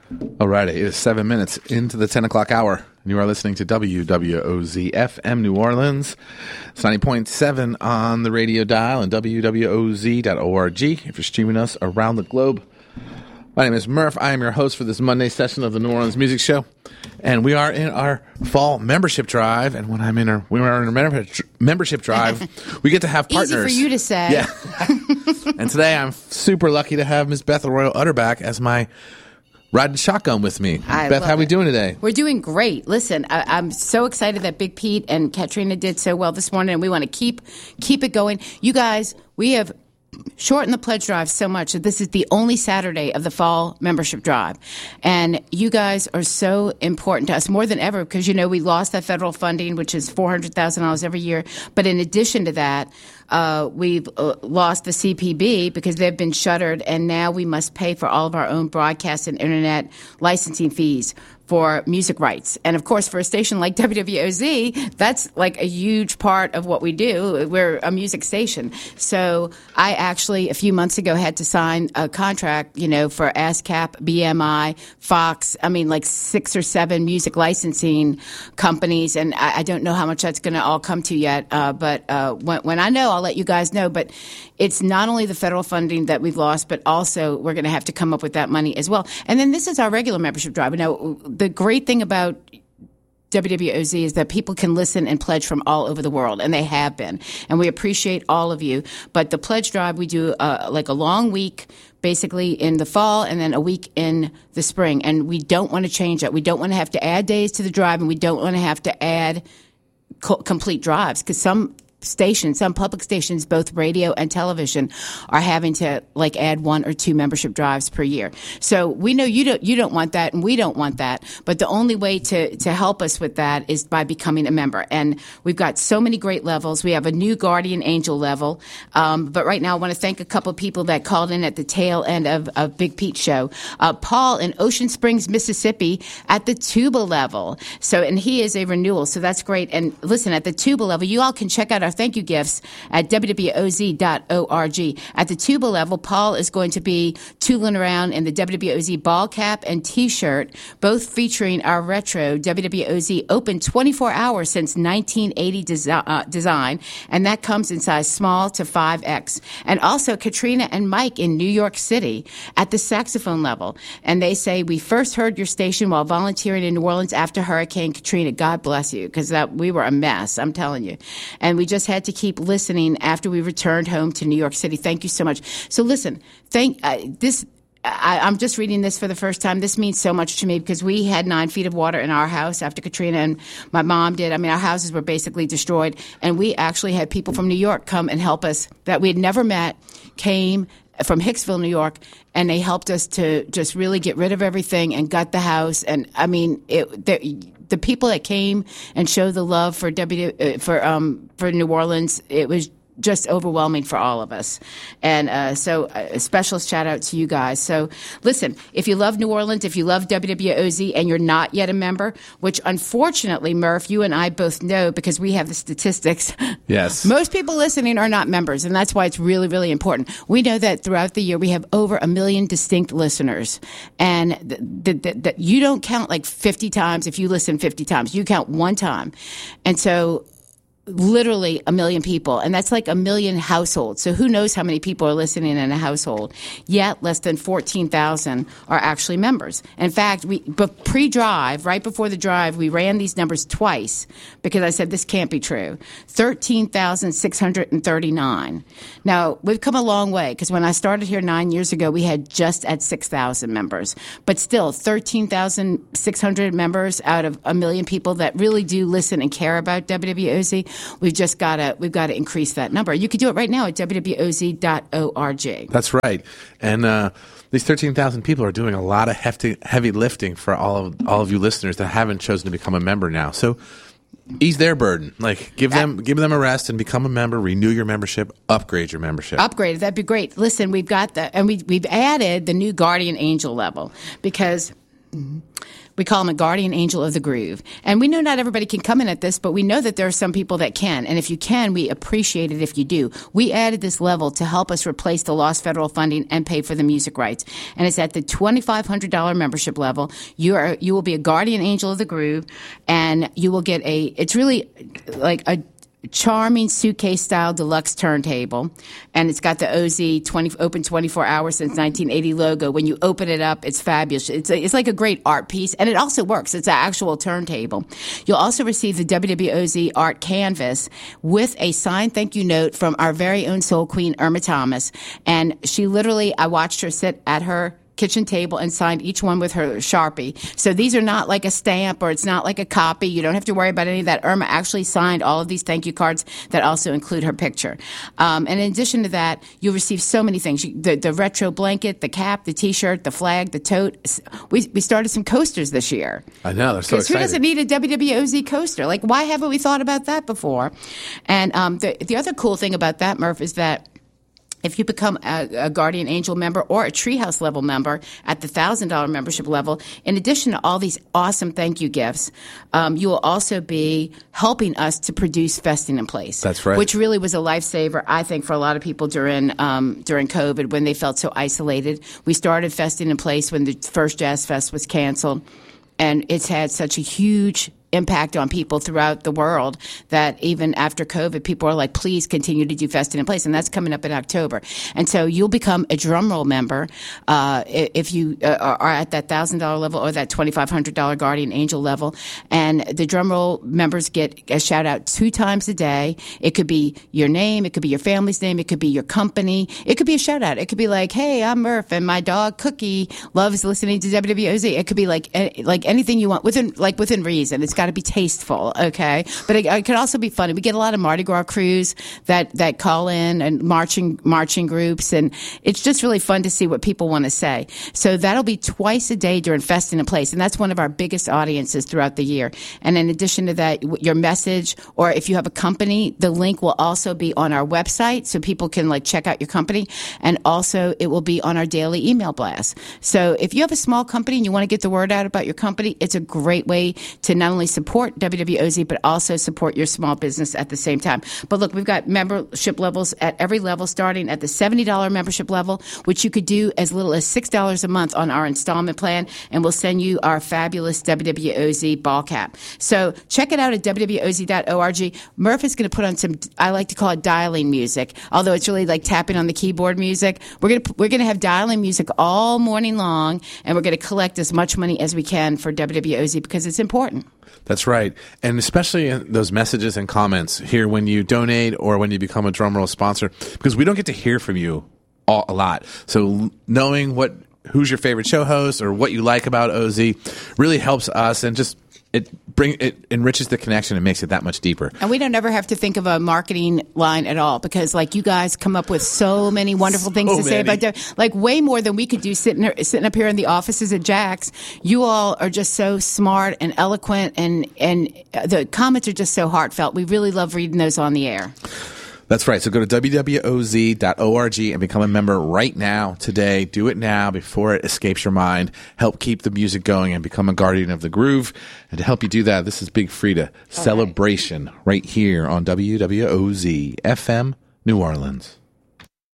Alrighty, it is 7 minutes into the 10 o'clock hour, and you are listening to WWOZ FM New Orleans. It's 90.7 on the radio dial and WWOZ.org if you're streaming us around the globe. My name is Murph. I am your host for this Monday session of the New Orleans Music Show, and we are in our fall membership drive. And when we are in our membership drive, we get to have partners. Easy for you to say. Yeah. And today I'm super lucky to have Miss Beth Arroyo Utterback as my riding shotgun with me. Beth, how are we doing today? We're doing great. Listen, I'm so excited that Big Pete and Katrina did so well this morning, and we want to keep it going. You guys, we have shortened the pledge drive so much that this is the only Saturday of the fall membership drive. And you guys are so important to us more than ever because, we lost that federal funding, which is $400,000 every year. But in addition to that, we've lost the CPB because they've been shuttered, and now we must pay for all of our own broadcast and internet licensing fees for music rights. And of course, for a station like WWOZ, that's like a huge part of what we do. We're a music station. So I actually, a few months ago, had to sign a contract, for ASCAP, BMI, Fox, like 6 or 7 music licensing companies. And I don't know how much that's going to all come to yet. But when I know, I'll let you guys know. But it's not only the federal funding that we've lost, but also we're going to have to come up with that money as well. And then this is our regular membership drive. Now, the great thing about WWOZ is that people can listen and pledge from all over the world, and they have been. And we appreciate all of you. But the pledge drive, we do like a long week, basically in the fall, and then a week in the spring. And we don't want to change that. We don't want to have to add days to the drive, and we don't want to have to add complete drives because some public stations, both radio and television, are having to add 1 or 2 membership drives per year. So we know you don't want that, and we don't want that. But the only way to help us with that is by becoming a member. And we've got so many great levels. We have a new Guardian Angel level. But right now, I want to thank a couple of people that called in at the tail end of Big Pete's show. Paul in Ocean Springs, Mississippi, at the tuba level. And he is a renewal, so that's great. And listen, at the tuba level, you all can check out our thank you gifts at WWOZ.org. At the tuba level, Paul is going to be tooling around in the WWOZ ball cap and T-shirt, both featuring our retro WWOZ open 24 hours since 1980 design, and that comes in size small to 5X. And also Katrina and Mike in New York City at the saxophone level. And they say, we first heard your station while volunteering in New Orleans after Hurricane Katrina. God bless you, because we were a mess, I'm telling you. And we just had to keep listening after we returned home to New York City. Thank you so much. So listen, I'm just reading this for the first time. This means so much to me because we had 9 feet of water in our house after Katrina, and my mom did. Our houses were basically destroyed, and we actually had people from New York come and help us that we had never met, came from Hicksville, New York, and they helped us to just really get rid of everything and gut the house. And the people that came and showed the love for New Orleans, it was just overwhelming for all of us. And so a special shout out to you guys. So listen, if you love New Orleans, if you love WWOZ and you're not yet a member, which unfortunately, Murph, you and I both know because we have the statistics. Yes. Most people listening are not members, and that's why it's really, really important. We know that throughout the year we have over 1 million distinct listeners. And you don't count 50 times if you listen 50 times. You count 1 time. And so literally 1 million people, and that's 1 million households. So who knows how many people are listening in a household? Yet less than 14,000 are actually members. In fact, pre-drive, right before the drive, we ran these numbers twice because I said this can't be true. 13,639. Now, we've come a long way because when I started here 9 years ago, we had just at 6,000 members. But still, 13,600 members out of 1 million people that really do listen and care about WWOZ. We've got to increase that number. You can do it right now at WWOZ.org. That's right. And these 13,000 people are doing a lot of heavy lifting for all of you listeners that haven't chosen to become a member now. So ease their burden. Give them a rest and become a member, renew your membership, upgrade your membership. Upgrade. That'd be great. Listen, we've got that, and we've added the new Guardian Angel level because We call him a guardian angel of the groove. And we know not everybody can come in at this, but we know that there are some people that can. And if you can, we appreciate it if you do. We added this level to help us replace the lost federal funding and pay for the music rights. And it's at the $2,500 membership level. You will be a guardian angel of the groove, and you will get it's really like a charming suitcase-style deluxe turntable, and it's got the OZ open 24 hours since 1980 logo. When you open it up, it's fabulous. It's like a great art piece, and it also works. It's an actual turntable. You'll also receive the WWOZ art canvas with a signed thank you note from our very own soul queen, Irma Thomas, and she literally, I watched her sit at her kitchen table and signed each one with her Sharpie. So these are not like a stamp, or it's not like a copy. You don't have to worry about any of that. Irma actually signed all of these thank you cards that also include her picture. And in addition to that, you'll receive so many things. The retro blanket, the cap, the T-shirt, the flag, the tote. We started some coasters this year. I know, they're so exciting. Who doesn't need a WWOZ coaster? Like, why haven't we thought about that before? And the other cool thing about that, Murph, is that if you become a Guardian Angel member or a Treehouse level member at the $1,000 membership level, in addition to all these awesome thank you gifts, you will also be helping us to produce Festing in Place. That's right. Which really was a lifesaver, I think, for a lot of people during COVID when they felt so isolated. We started Festing in Place when the first Jazz Fest was canceled, and it's had such a huge impact on people throughout the world that even after COVID, people are like, please continue to do Festing in Place. And that's coming up in October. And so you'll become a drumroll member if you are at that $1,000 level or that $2,500 Guardian Angel level. And the drumroll members get a shout out 2 times a day. It could be your name. It could be your family's name. It could be your company. It could be a shout out. It could be like, hey, I'm Murph and my dog Cookie loves listening to WWOZ. It could be like anything you want within reason. It's got to be tasteful, okay? But it can also be funny. We get a lot of Mardi Gras crews that call in and marching groups, and it's just really fun to see what people want to say. So that'll be twice a day during Festing in Place, and that's one of our biggest audiences throughout the year. And in addition to that, your message, or if you have a company, the link will also be on our website, so people can check out your company, and also it will be on our daily email blast. So if you have a small company and you want to get the word out about your company, it's a great way to not only support WWOZ, but also support your small business at the same time. But look, we've got membership levels at every level, starting at the $70 membership level, which you could do as little as $6 a month on our installment plan, and we'll send you our fabulous WWOZ ball cap. So check it out at WWOZ.org. Murph is going to put on some, I like to call it dialing music, although it's really like tapping on the keyboard music. We're going to have dialing music all morning long, and we're going to collect as much money as we can for WWOZ because it's important. That's right. And especially in those messages and comments here when you donate or when you become a Drumroll sponsor, because we don't get to hear from you a lot. So knowing who's your favorite show host or what you like about OZ really helps us, and just it enriches the connection and makes it that much deeper. And we don't ever have to think of a marketing line at all, because you guys come up with so many wonderful things to say about that, way more than we could do sitting up here in the offices at Jack's. You all are just so smart and eloquent, and the comments are just so heartfelt. We really love reading those on the air. That's right. So go to WWOZ.org and become a member right now, today. Do it now before it escapes your mind. Help keep the music going and become a guardian of the groove. And to help you do that, this is Big Frida Celebration right here on WWOZ FM New Orleans.